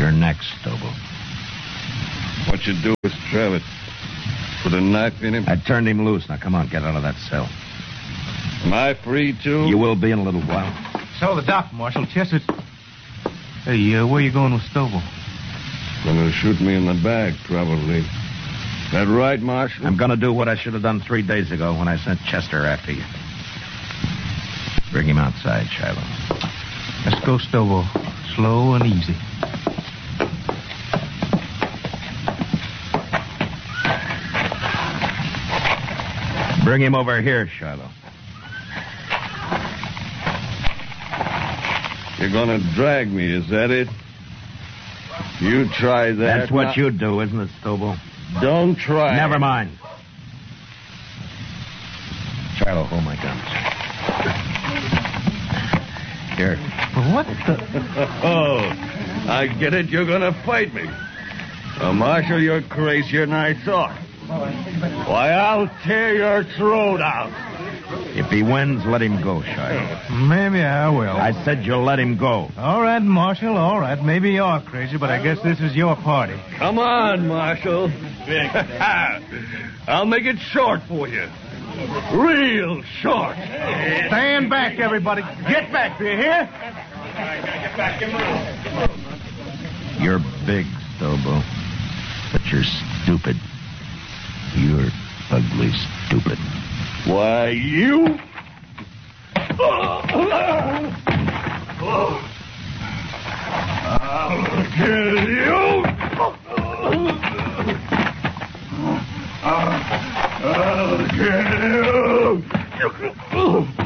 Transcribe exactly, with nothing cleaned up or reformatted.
You're next, Stobo. What you do is trail it. Put a knife in him. I turned him loose. Now, come on, get out of that cell. Am I free, too? You will be in a little while. So the doc, Marshal. Chester's... Hey, uh, where you going with Stobo? Gonna shoot me in the back, probably. That right, Marshal? I'm gonna do what I should have done three days ago when I sent Chester after you. Bring him outside, Shiloh. Let's go, Stobo. Slow and easy. Bring him over here, Shiloh. You're gonna drag me, is that it? You try that. That's what now. you do, isn't it, Stobo? Don't try. Never mind. Shiloh, hold my guns. Here. What the... Oh, I get it. You're gonna fight me. Uh, Marshal, you're crazier than I thought. Why, I'll tear your throat out. If he wins, let him go, Shiloh. Maybe I will. I said you'll let him go. All right, Marshal, all right. Maybe you're crazy, but I guess this is your party. Come on, Marshal. I'll make it short for you. Real short. Stand back, everybody. Get back, do you hear? You're big, Stobo, but you're stupid. You're ugly stupid. Why, you... I'll kill you. I'll kill you.